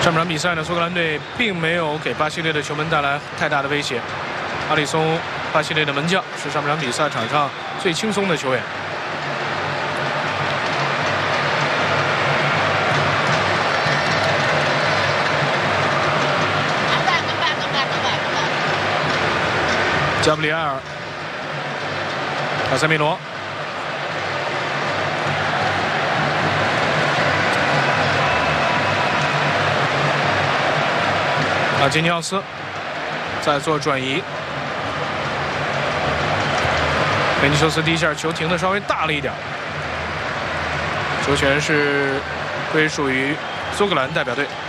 上半场比赛呢，苏格兰队并没有给巴西队的球门带来太大的威胁。阿里松，巴西队的门将，是上半场比赛场上最轻松的球员。加布里埃尔，卡塞米罗。 马基尼奥斯在做转移，维尼修斯第一下球停的稍微大了一点，球权是归属于苏格兰代表队。